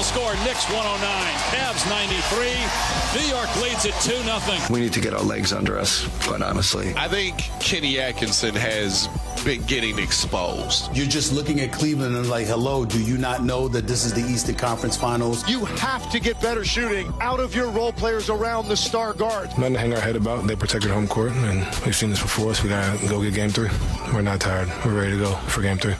Final score, Knicks 109, Cavs 93. New York leads it 2-0. We need to get our legs under us, quite honestly. I think Kenny Atkinson has been getting exposed. You're just looking at Cleveland and like, hello, do you not know that this is the Eastern Conference Finals? You have to get better shooting out of your role players around the star guards. Nothing to hang our head about. They protected home court, and we've seen this before, so we got to go get game 3. We're not tired. We're ready to go for game 3.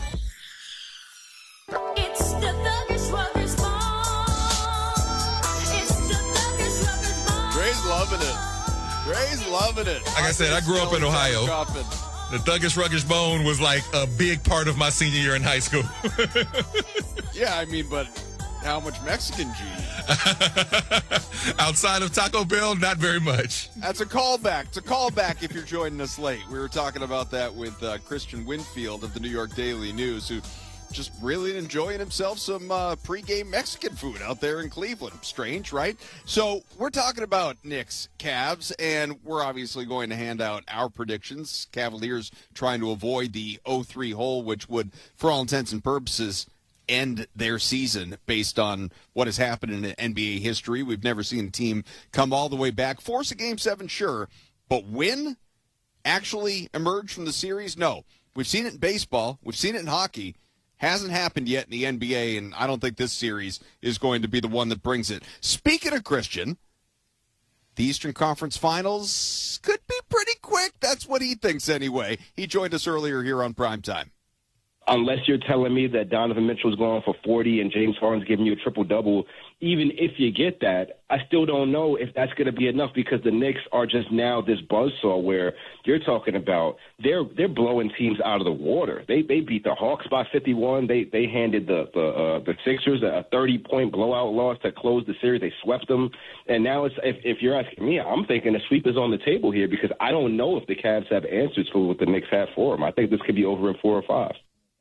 Gray's loving it. Like I said, I grew up in Ohio. The Thuggish Ruggish Bone was like a big part of my senior year in high school. Yeah, I mean, but how much Mexican do you eat? Outside of Taco Bell, not very much. That's a callback. It's a callback if you're joining us late. We were talking about that with Christian Winfield of the New York Daily News, who just really enjoying himself some pregame Mexican food out there in Cleveland. Strange, right? So we're talking about Knicks, Cavs, and we're obviously going to hand out our predictions. Cavaliers trying to avoid the 0-3 hole, which would, for all intents and purposes, end their season based on what has happened in NBA history. We've never seen a team come all the way back. Force a Game 7, sure, but win? Actually emerge from the series? No. We've seen it in baseball. We've seen it in hockey. Hasn't happened yet in the NBA, and I don't think this series is going to be the one that brings it. Speaking of Christian, the Eastern Conference Finals could be pretty quick. That's what he thinks anyway. He joined us earlier here on Primetime. Unless you're telling me that Donovan Mitchell's going for 40 and James Harden's giving you a triple-double, even if you get that, I still don't know if that's going to be enough because the Knicks are just now this buzzsaw where you're talking about they're blowing teams out of the water. They beat the Hawks by 51. They handed the Sixers a 30-point blowout loss to close the series. They swept them. And now it's if you're asking me, I'm thinking a sweep is on the table here because I don't know if the Cavs have answers for what the Knicks have for them. I think this could be over in 4 or 5.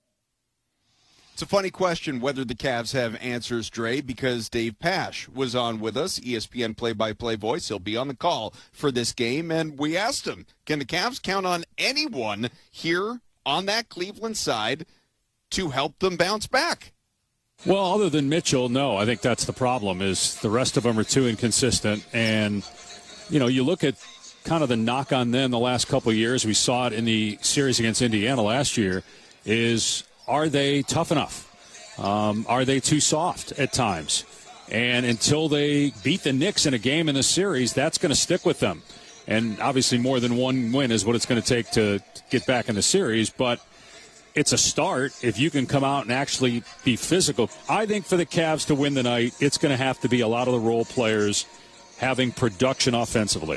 It's a funny question whether the Cavs have answers, Dre, because Dave Pasch was on with us, ESPN play-by-play voice. He'll be on the call for this game, and we asked him, can the Cavs count on anyone here on that Cleveland side to help them bounce back? Well, other than Mitchell, no. I think that's the problem, is the rest of them are too inconsistent. And, you know, you look at kind of the knock on them the last couple of years. We saw it in the series against Indiana last year, is are they tough enough? Are they too soft at times? And until they beat the Knicks in a game in the series, that's going to stick with them. And obviously more than one win is what it's going to take to get back in the series. But it's a start if you can come out and actually be physical. I think for the Cavs to win the night, it's going to have to be a lot of the role players having production offensively.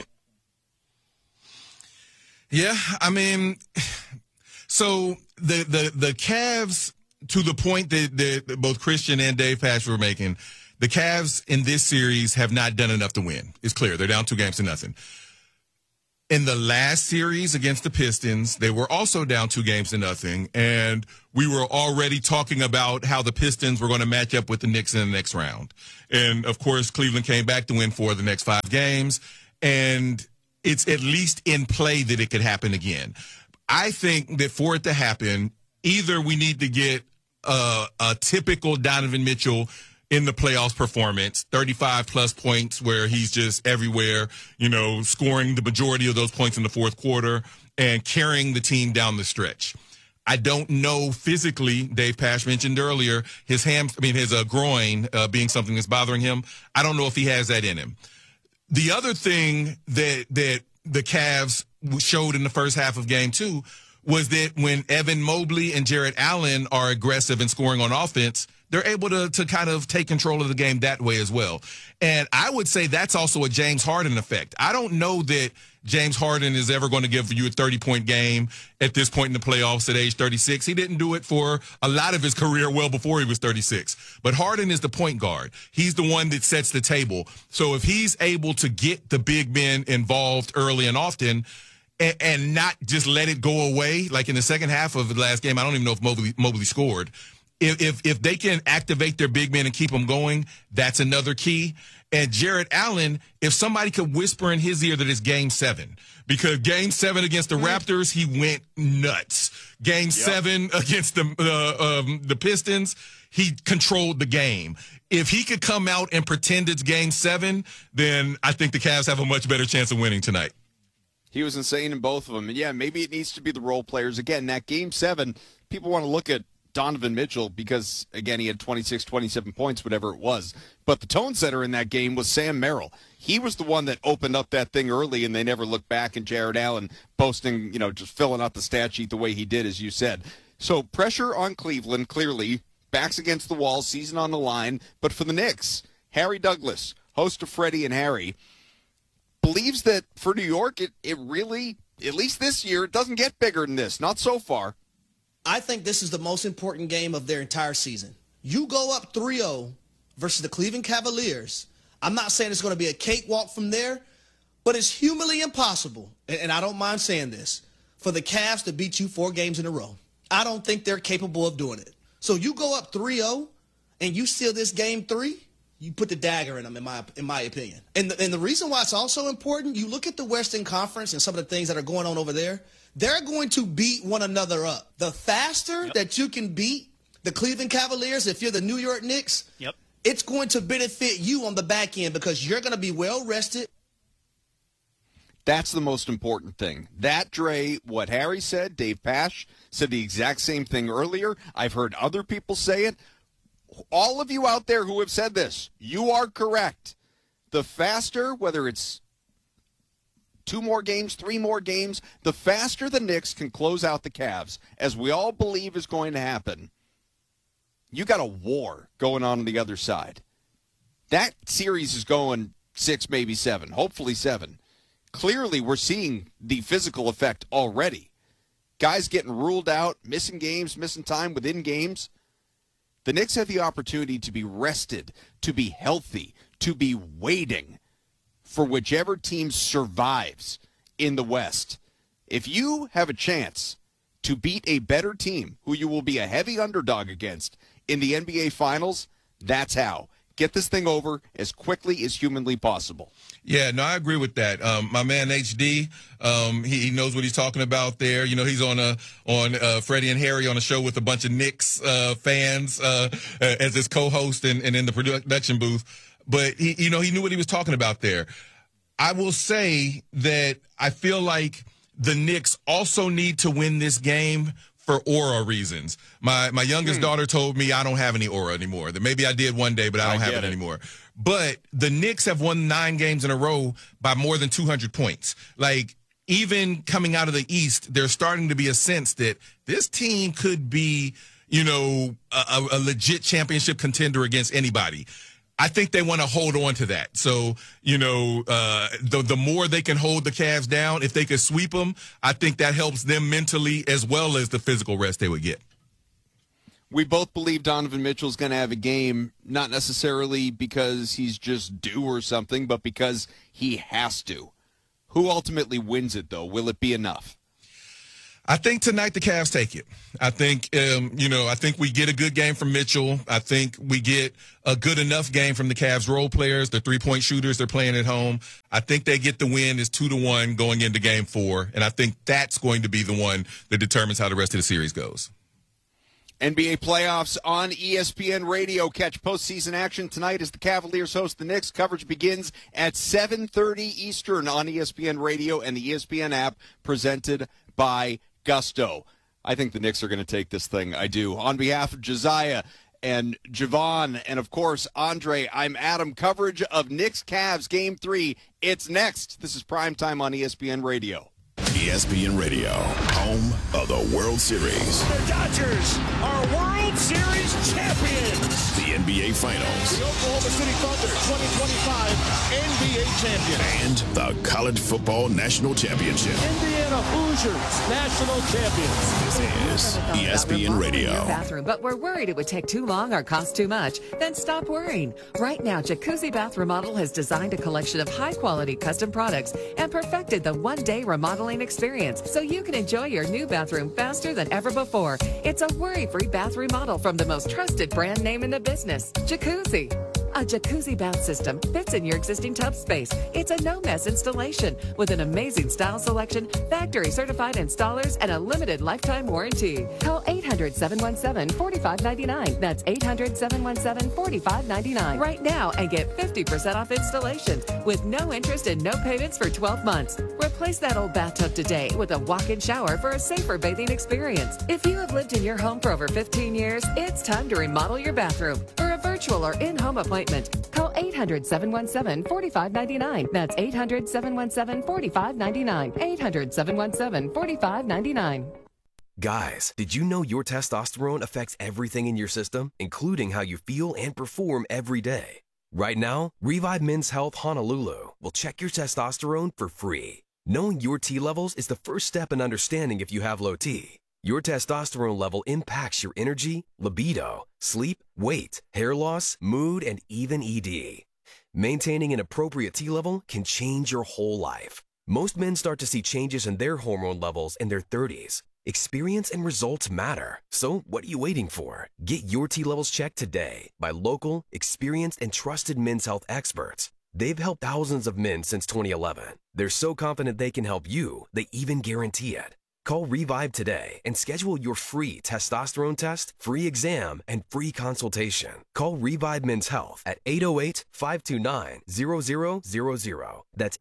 Yeah, I mean, so the Cavs, to the point that both Christian and Dave Pasch were making, the Cavs in this series have not done enough to win. It's clear. They're down 2-0. In the last series against the Pistons, they were also down 2-0, and we were already talking about how the Pistons were going to match up with the Knicks in the next round. And, of course, Cleveland came back to win 4 of the next 5 games, and it's at least in play that it could happen again. I think that for it to happen, either we need to get a typical Donovan Mitchell in the playoffs performance, 35-plus points where he's just everywhere, you know, scoring the majority of those points in the fourth quarter and carrying the team down the stretch. I don't know physically, Dave Pasch mentioned earlier, his groin being something that's bothering him. I don't know if he has that in him. The other thing that the Cavs showed in the first half of Game 2 was that when Evan Mobley and Jarrett Allen are aggressive and scoring on offense, they're able to kind of take control of the game that way as well. And I would say that's also a James Harden effect. I don't know that James Harden is ever going to give you a 30-point game at this point in the playoffs at age 36. He didn't do it for a lot of his career well before he was 36. But Harden is the point guard. He's the one that sets the table. So if he's able to get the big men involved early and often and not just let it go away, like in the second half of the last game, I don't even know if Mobley scored. If they can activate their big men and keep them going, that's another key. And Jared Allen, if somebody could whisper in his ear that it's Game 7, because Game 7 against the Raptors, he went nuts. Game 7 against the Pistons, he controlled the game. If he could come out and pretend it's Game 7, then I think the Cavs have a much better chance of winning tonight. He was insane in both of them. And, yeah, maybe it needs to be the role players. Again, that Game 7, people want to look at Donovan Mitchell because, again, he had 26, 27 points, whatever it was. But the tone setter in that game was Sam Merrill. He was the one that opened up that thing early, and they never looked back. And Jared Allen posting, just filling out the stat sheet the way he did, as you said. So pressure on Cleveland, clearly. Backs against the wall, season on the line. But for the Knicks, Harry Douglas, host of Freddie and Harry, believes that for New York, it really, at least this year, it doesn't get bigger than this. Not so far. I think this is the most important game of their entire season. You go up 3-0 versus the Cleveland Cavaliers. I'm not saying it's going to be a cakewalk from there, but it's humanly impossible, and I don't mind saying this, for the Cavs to beat you 4 games in a row. I don't think they're capable of doing it. So you go up 3-0 and you steal this Game 3, you put the dagger in them, in my opinion. And the reason why it's also important, you look at the Western Conference and some of the things that are going on over there, they're going to beat one another up. The faster that you can beat the Cleveland Cavaliers, if you're the New York Knicks, it's going to benefit you on the back end because you're going to be well rested. That's the most important thing. That, Dre, what Harry said, Dave Pasch said the exact same thing earlier. I've heard other people say it. All of you out there who have said this, you are correct. The faster, whether it's 2 more games, 3 more games, the faster the Knicks can close out the Cavs, as we all believe is going to happen, you got a war going on the other side. That series is going 6, maybe 7, hopefully 7. Clearly, we're seeing the physical effect already. Guys getting ruled out, missing games, missing time within games. The Knicks have the opportunity to be rested, to be healthy, to be waiting for whichever team survives in the West. If you have a chance to beat a better team who you will be a heavy underdog against in the NBA Finals, that's how. Get this thing over as quickly as humanly possible. Yeah, no, I agree with that. My man HD, he knows what he's talking about there. He's on Freddie and Harry on a show with a bunch of Knicks fans as his co-host and in the production booth. But he knew what he was talking about there. I will say that I feel like the Knicks also need to win this game for aura reasons. My youngest daughter told me I don't have any aura anymore. That maybe I did one day, but I don't have it anymore. But the Knicks have won 9 games in a row by more than 200 points. Like, even coming out of the East, there's starting to be a sense that this team could be, a legit championship contender against anybody. I think they want to hold on to that. So, the more they can hold the Cavs down, if they could sweep them, I think that helps them mentally as well as the physical rest they would get. We both believe Donovan Mitchell's going to have a game, not necessarily because he's just due or something, but because he has to. Who ultimately wins it, though? Will it be enough? I think tonight the Cavs take it. I think, I think we get a good game from Mitchell. I think we get a good enough game from the Cavs role players, the 3-point shooters they're playing at home. I think they get the win. It's 2-1 going into Game 4, and I think that's going to be the one that determines how the rest of the series goes. NBA playoffs on ESPN Radio. Catch postseason action tonight as the Cavaliers host the Knicks. Coverage begins at 7:30 Eastern on ESPN Radio and the ESPN app, presented by Gusto. I think the Knicks are going to take this thing. I do. On behalf of Josiah and Javon and, of course, Andre, I'm Adam. Coverage of Knicks-Cavs Game 3. It's next. This is Primetime on ESPN Radio. ESPN Radio, home of the World Series. The Dodgers are World Series champions. The NBA Finals. The Oklahoma City Thunder 2025 NBA champion. And the College Football National Championship. Indiana Hoosiers national champions. This is ESPN Radio. But we're worried it would take too long or cost too much? Then stop worrying. Right now, Jacuzzi Bath Remodel has designed a collection of high-quality custom products and perfected the one-day remodeling experience so you can enjoy your new bathroom faster than ever before. It's a worry-free bath remodel from the most trusted brand name in the business, Jacuzzi. A jacuzzi bath system fits in your existing tub space. It's a no-mess installation with an amazing style selection, factory-certified installers, and a limited lifetime warranty. Call 800-717-4599. That's 800-717-4599 right now and get 50% off installation with no interest and no payments for 12 months. Replace that old bathtub today with a walk-in shower for a safer bathing experience. If you have lived in your home for over 15 years, it's time to remodel your bathroom. For a virtual or in-home appointment, call 800-717-4599. That's 800-717-4599. 800-717-4599. Guys, did you know your testosterone affects everything in your system, including how you feel and perform every day? Right now, Revive Men's Health Honolulu will check your testosterone for free. Knowing your T levels is the first step in understanding if you have low T. Your testosterone level impacts your energy, libido, sleep, weight, hair loss, mood, and even ED. Maintaining an appropriate T level can change your whole life. Most men start to see changes in their hormone levels in their 30s. Experience and results matter. So what are you waiting for? Get your T levels checked today by local, experienced, and trusted men's health experts. They've helped thousands of men since 2011. They're so confident they can help you, they even guarantee it. Call Revive today and schedule your free testosterone test, free exam, and free consultation. Call Revive Men's Health at 808-529-0000. That's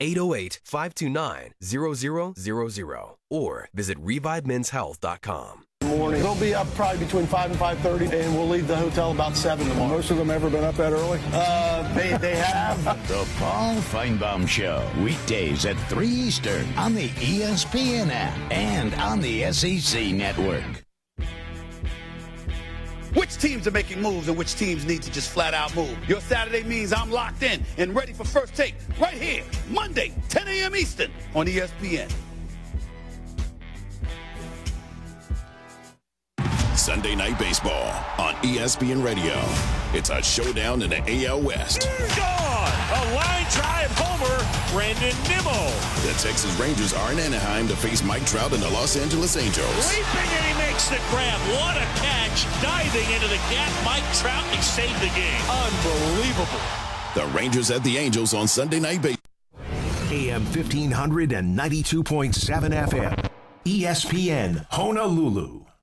808-529-0000. Or visit revivemenshealth.com. Morning. It'll be up probably between 5 and 5:30, and we'll leave the hotel about 7 tomorrow. Most of them ever been up that early? They have. The Paul Feinbaum Show, weekdays at 3 Eastern on the ESPN app and on the SEC Network. Which teams are making moves and which teams need to just flat out move? Your Saturday means I'm locked in and ready for First Take right here, Monday, 10 a.m. Eastern on ESPN. Sunday Night Baseball on ESPN Radio. It's a showdown in the AL West. Gone! A line drive homer, Brandon Nimmo. The Texas Rangers are in Anaheim to face Mike Trout and the Los Angeles Angels. Leaping and he makes the grab. What a catch. Diving into the gap, Mike Trout, he saved the game. Unbelievable. The Rangers at the Angels on Sunday Night Baseball. AM 1500 and 92.7 FM. ESPN Honolulu.